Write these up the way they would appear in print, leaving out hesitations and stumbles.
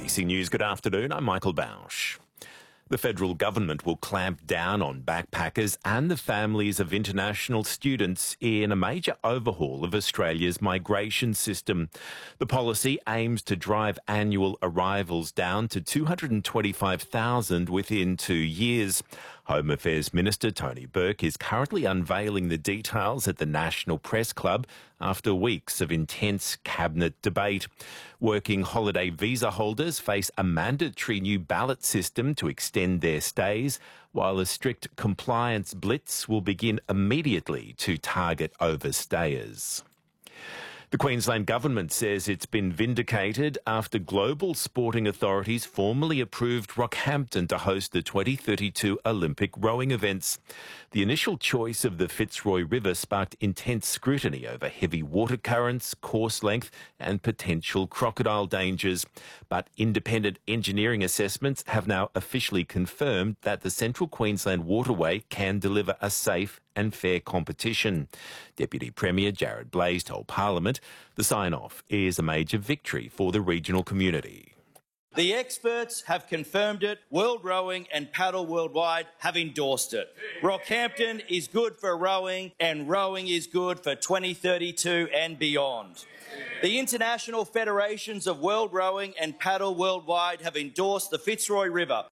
ABC News, good afternoon. I'm Michael Bausch. The federal government will clamp down on backpackers and the families of international students in a major overhaul of Australia's migration system. The policy aims to drive annual arrivals down to 225,000 within 2 years. Home Affairs Minister Tony Burke is currently unveiling the details at the National Press Club after weeks of intense cabinet debate. Working holiday visa holders face a mandatory new ballot system to extend their stays, while a strict compliance blitz will begin immediately to target overstayers. The Queensland Government says it's been vindicated after global sporting authorities formally approved Rockhampton to host the 2032 Olympic rowing events. The initial choice of the Fitzroy River sparked intense scrutiny over heavy water currents, course length and potential crocodile dangers. But independent engineering assessments have now officially confirmed that the Central Queensland Waterway can deliver a safe and fair competition. Deputy Premier Jared Blaze told Parliament the sign-off is a major victory for the regional community. The experts have confirmed it. World Rowing and Paddle Worldwide have endorsed it. Rockhampton is good for rowing and rowing is good for 2032 and beyond. The International Federations of World Rowing and Paddle Worldwide have endorsed the Fitzroy River.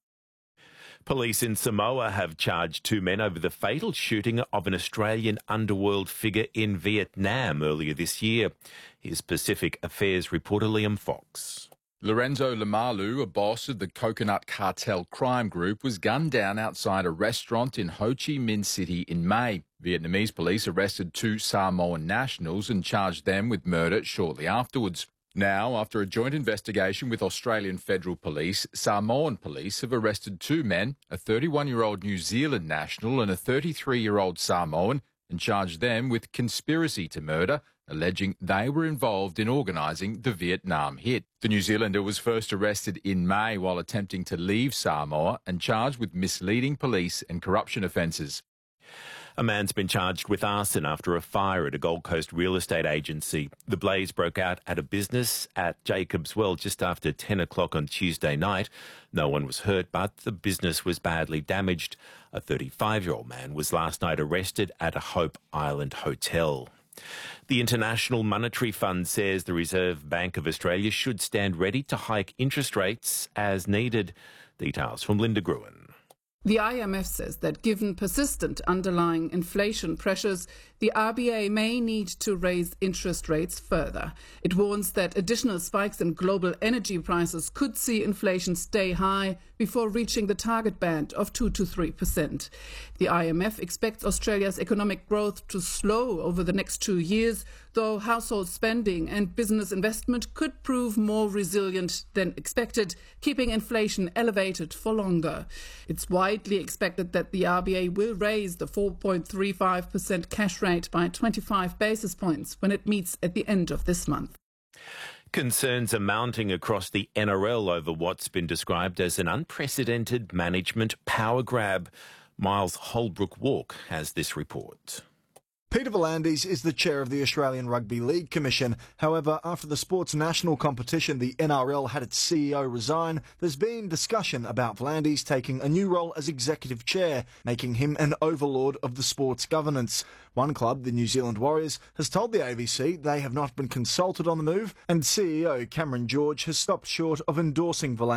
Police in Samoa have charged 2 men over the fatal shooting of an Australian underworld figure in Vietnam earlier this year. Here's Pacific Affairs reporter Liam Fox. Lorenzo Lamalu, a boss of the Coconut Cartel crime group, was gunned down outside a restaurant in Ho Chi Minh City in May. Vietnamese police arrested 2 Samoan nationals and charged them with murder shortly afterwards. Now, after a joint investigation with Australian Federal Police, Samoan police have arrested 2 men, a 31-year-old New Zealand national and a 33-year-old Samoan, and charged them with conspiracy to murder, alleging they were involved in organising the Vietnam hit. The New Zealander was first arrested in May while attempting to leave Samoa and charged with misleading police and corruption offences. A man's been charged with arson after a fire at a Gold Coast real estate agency. The blaze broke out at a business at Jacobs Well just after 10 o'clock on Tuesday night. No one was hurt, but the business was badly damaged. A 35-year-old man was last night arrested at a Hope Island hotel. The International Monetary Fund says the Reserve Bank of Australia should stand ready to hike interest rates as needed. Details from Linda Gruen. The IMF says that given persistent underlying inflation pressures, the RBA may need to raise interest rates further. It warns that additional spikes in global energy prices could see inflation stay high before reaching the target band of 2 to 3%. The IMF expects Australia's economic growth to slow over the next 2 years, though household spending and business investment could prove more resilient than expected, keeping inflation elevated for longer. It's widely expected that the RBA will raise the 4.35% cash rate by 25 basis points when it meets at the end of this month. Concerns are mounting across the NRL over what's been described as an unprecedented management power grab. Miles Holbrook-Walk has this report. Peter V'landys is the chair of the Australian Rugby League Commission. However, after the sport's national competition, the NRL had its CEO resign, there's been discussion about V'landys taking a new role as executive chair, making him an overlord of the sport's governance. One club, the New Zealand Warriors, has told the ABC they have not been consulted on the move, and CEO Cameron George has stopped short of endorsing V'landys.